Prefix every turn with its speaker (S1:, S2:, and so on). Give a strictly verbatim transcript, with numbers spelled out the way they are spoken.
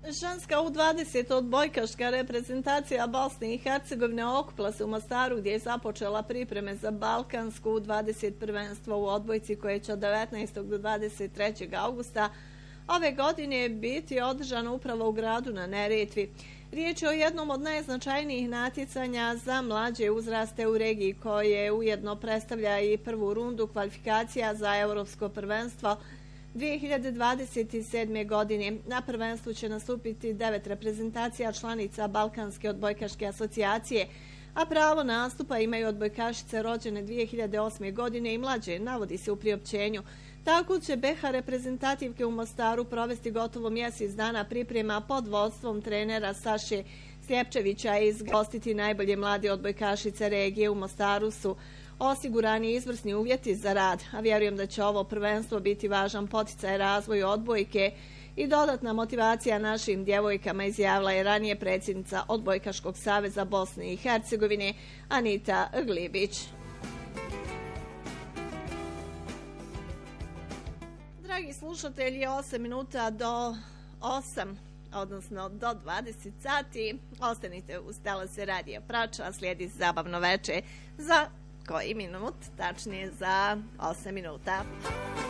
S1: Ženska U dvadeset odbojkaška reprezentacija Bosne i Hercegovine okupila se u Mostaru gdje je započela pripreme za Balkansko U dvadeset prvenstvo u odbojci koje će od devetnaestog do dvadeset trećeg augusta ove godine biti održano upravo u gradu na Neretvi. Riječ je o jednom od najznačajnijih natjecanja za mlađe uzraste u regiji koje ujedno predstavlja i prvu rundu kvalifikacija za Europsko prvenstvo dvije hiljade dvadeset sedme. godine. Na prvenstvu će nastupiti devet reprezentacija članica Balkanske odbojkaške asocijacije, a pravo nastupa imaju odbojkašice rođene dvije hiljade osme. godine i mlađe, navodi se u priopćenju. Tako će B H reprezentativke u Mostaru provesti gotovo mjesec dana priprema pod vodstvom trenera Saše Sljepčevića i izgostiti najbolje mlade odbojkašice regije. U Mostaru su osigurani izvrsni uvjeti za rad, a vjerujem da će ovo prvenstvo biti važan poticaj razvoju odbojke i dodatna motivacija našim djevojkama, izjavila je ranije predsjednica Odbojkaškog saveza Bosne i Hercegovine Anita Glibić. Dragi slušatelji, osam minuta do osam, odnosno do dvadeset sati. Ostanite uz Talase radija Prača, slijedi zabavno veče za koji minut, tačnije za osam minuta.